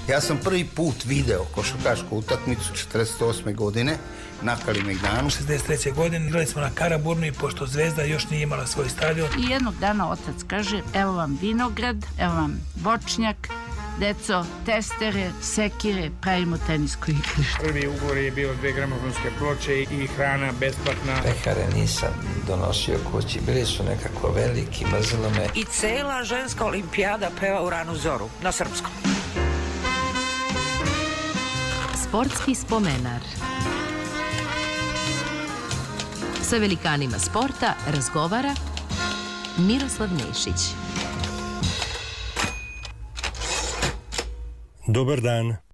Ja sam prvi put video košarkašku utakmicu 48. godine na Kalemegdanu. 63. godine igrali smo na Karaburmi, pošto Zvezda još nije imala svoj stadion. I jednog dana otac kaže, evo vam vinograd, evo vam voćnjak, deco, testere, sekire, pravimo tenisko igrište. Prvi ugovor je bio 2 gramofonske ploče i hrana besplatna. Pehare nisam donosio kući, bili su nekako veliki, mrzilo me. I cela ženska olimpijada peva u ranu zoru, na srpskom. Sportski spomenar. Sa velikanima sporta razgovara Miroslav Nešić. Dobar dan.